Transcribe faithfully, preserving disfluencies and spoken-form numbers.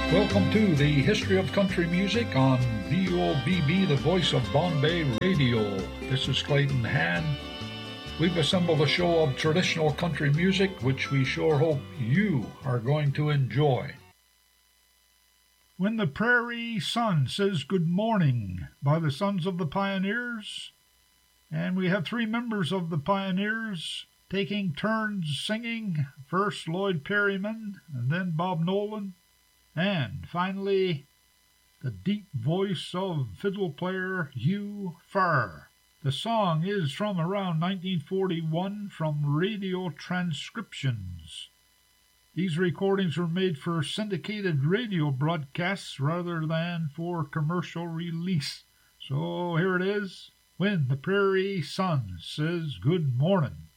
Welcome to the History of Country Music on B O B B, the voice of Bombay Radio. This is Clayton Hann. We've assembled a show of traditional country music, which we sure hope you are going to enjoy. When the Prairie Sun Says Good Morning by the Sons of the Pioneers. And we have three members of the Pioneers taking turns singing. First Lloyd Perryman, and then Bob Nolan. And finally, the deep voice of fiddle player Hugh Farr. The song is from around nineteen forty-one from Radio Transcriptions. These recordings were made for syndicated radio broadcasts rather than for commercial release. So here it is, When the Prairie Sun Says Good Morning.